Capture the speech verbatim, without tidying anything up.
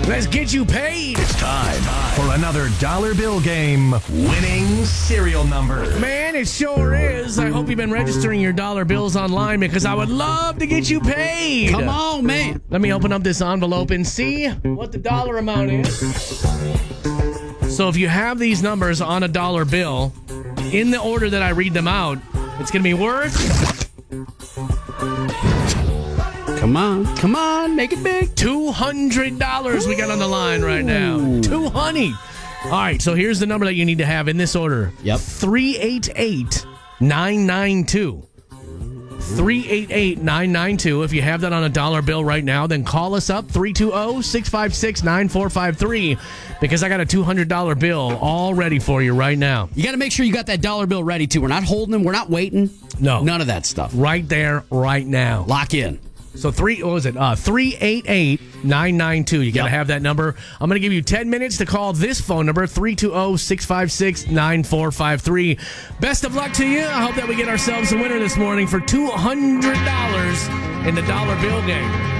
Let's get you paid. It's time for another dollar bill game. Winning serial number. Man, it sure is. I hope you've been registering your dollar bills online because I would love to get you paid. Come on, man. Let me open up this envelope and see what the dollar amount is. So if you have these numbers on a dollar bill, in the order that I read them out, it's going to be worth... Come on. Come on. Make it big. two hundred dollars we got on the line right now. two hundred. All right, so here's the number that you need to have in this order. Yep. three eight eight, nine nine two. three eight eight, nine nine two. If you have that on a dollar bill right now, then call us up, three two zero, six five six, nine four five three, because I got a two hundred dollars bill all ready for you right now. You got to make sure you got that dollar bill ready, too. We're not holding them. We're not waiting. No. None of that stuff. Right there, right now. Lock in. So three, what was it? Uh, three eight eight, nine nine two. You got to Yep. have that number. I'm going to give you ten minutes to call this phone number, three two zero, six five six, nine four five three. Best of luck to you. I hope that we get ourselves a winner this morning for two hundred dollars in the dollar bill game.